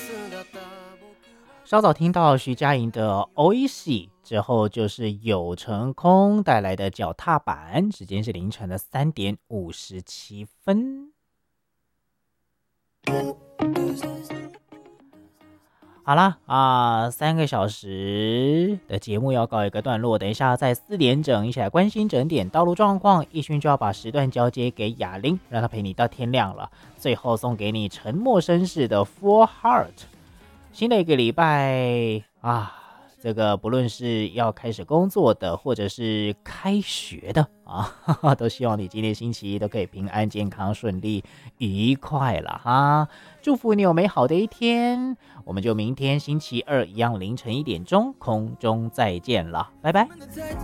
稍早听到徐佳莹的《Oishi》之后，就是有成空带来的脚踏板，时间是凌晨的3:57。好啦3个小时的节目要告一个段落，等一下在4点整一起来关心整点道路状况，奕迅就要把时段交接给雅玲，让她陪你到天亮了。最后送给你沉默绅士的 Full Heart。新的一个礼拜这个不论是要开始工作的，或者是开学的都希望你今天星期一都可以平安、健康、顺利、愉快了祝福你有美好的一天，我们就明天星期二一样凌晨1点钟空中再见了，拜拜。